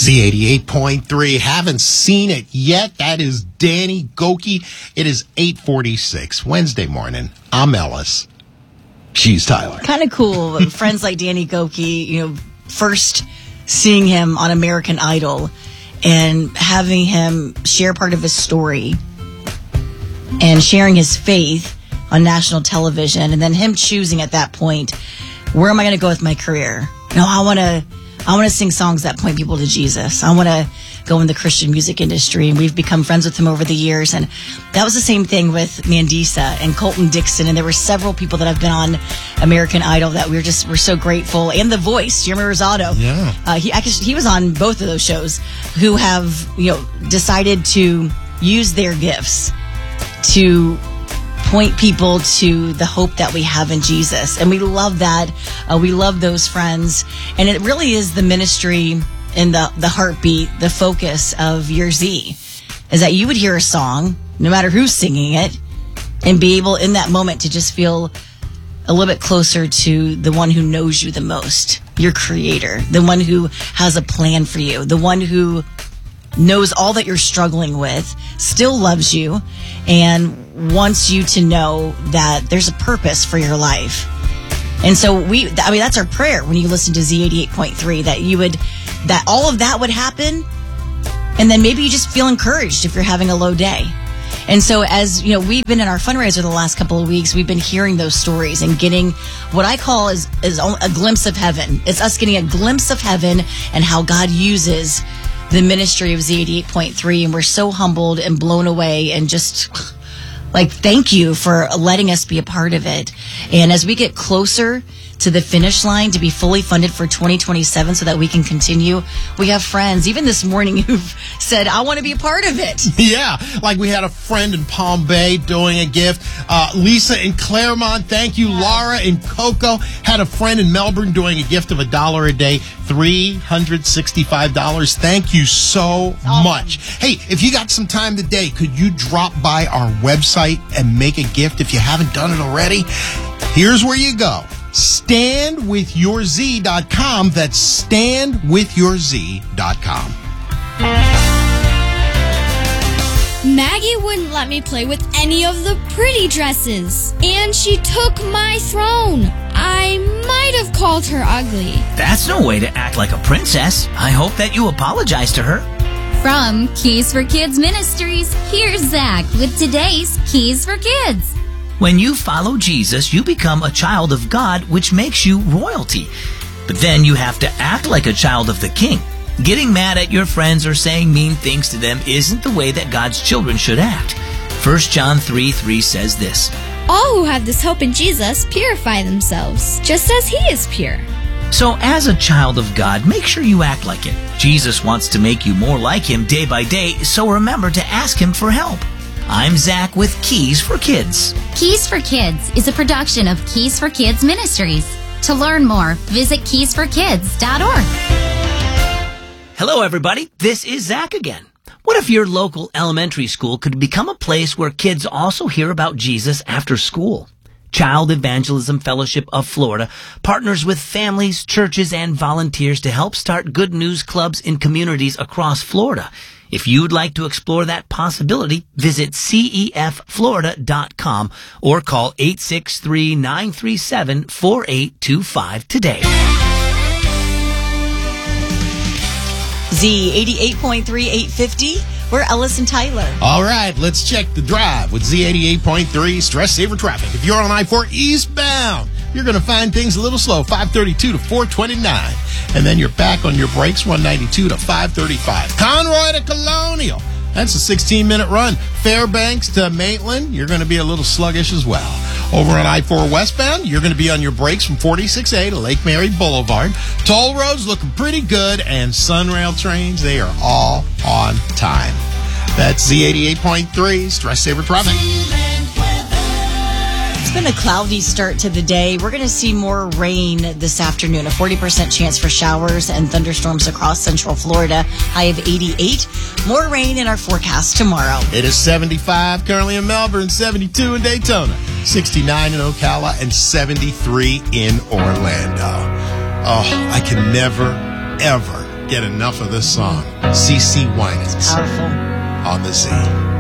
Z88.3. Haven't seen it yet. That is Danny Gokey. It is 8:46 Wednesday morning. I'm Ellis. She's Tyler. Kind of cool. Friends like Danny Gokey, first seeing him on American Idol and having him share part of his story and sharing his faith on national television, and then him choosing at that point, where am I going to go with my career? I want to sing songs that point people to Jesus. I want to go in the Christian music industry, and we've become friends with him over the years. And that was the same thing with Mandisa and Colton Dixon, and there were several people that have been on American Idol that we're so grateful. And The Voice, Jeremy Rosado, he was on both of those shows, who have decided to use their gifts to point people to the hope that we have in Jesus. And we love that. We love those friends. And it really is the ministry and the heartbeat, the focus of Year Z, is that you would hear a song, no matter who's singing it, and be able in that moment to just feel a little bit closer to the one who knows you the most, your creator, the one who has a plan for you, the one who knows all that you're struggling with, still loves you, and wants you to know that there's a purpose for your life. And so that's our prayer when you listen to Z88.3, that all of that would happen, and then maybe you just feel encouraged if you're having a low day. And so as we've been in our fundraiser the last couple of weeks, we've been hearing those stories and getting what I call is a glimpse of heaven. It's us getting a glimpse of heaven and how God uses the ministry of Z88.3, and we're so humbled and blown away and just thank you for letting us be a part of it. And as we get closer to the finish line to be fully funded for 2027 so that we can continue, we have friends, even this morning, who've said, I want to be a part of it. Yeah, like we had a friend in Palm Bay doing a gift. Lisa in Claremont, thank you. Laura in Cocoa had a friend in Melbourne doing a gift of $1 a day, $365. Thank you so much. Hey, if you got some time today, could you drop by our website and make a gift if you haven't done it already? Here's where you go. StandWithYourZ.com. That's StandWithYourZ.com. Maggie wouldn't let me play with any of the pretty dresses, and she took my throne. I might have called her ugly. That's no way to act like a princess. I hope that you apologize to her. From Keys for Kids Ministries, here's Zach with today's Keys for Kids. When you follow Jesus, you become a child of God, which makes you royalty. But then you have to act like a child of the King. Getting mad at your friends or saying mean things to them isn't the way that God's children should act. 1 John 3:3 says this: All who have this hope in Jesus purify themselves, just as He is pure. So as a child of God, make sure you act like it. Jesus wants to make you more like Him day by day, so remember to ask Him for help. I'm Zach with Keys for Kids. Keys for Kids is a production of Keys for Kids Ministries. To learn more, visit keysforkids.org. Hello, everybody. This is Zach again. What if your local elementary school could become a place where kids also hear about Jesus after school? Child Evangelism Fellowship of Florida partners with families, churches, and volunteers to help start good news clubs in communities across Florida. If you'd like to explore that possibility, visit CEFFlorida.com or call 863-937-4825 today. Z88.3, 850. We're Ellis and Tyler. All right, let's check the drive with Z88.3 Stress Saver Traffic. If you're on I-4 eastbound, you're going to find things a little slow, 532 to 429. And then you're back on your brakes, 192 to 535. Conroy to Colonial. That's a 16-minute run. Fairbanks to Maitland, you're going to be a little sluggish as well. Over on I-4 westbound, you're going to be on your brakes from 46A to Lake Mary Boulevard. Toll roads looking pretty good, and Sunrail trains, they are all on time. That's Z88.3 Stress Saver Traffic. It's been a cloudy start to the day. We're going to see more rain this afternoon, a 40% chance for showers and thunderstorms across central Florida, high of 88. More rain in our forecast tomorrow. It is 75 currently in Melbourne, 72 in Daytona, 69 in Ocala, and 73 in Orlando. Oh, I can never, ever get enough of this song. CeCe Winans Powerful. on the Z.